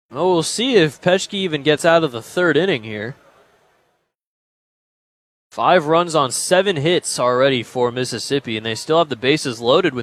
Well, we'll see if Petschke even gets out of the third inning here. 5 runs on 7 hits already for Mississippi, and they still have the bases loaded with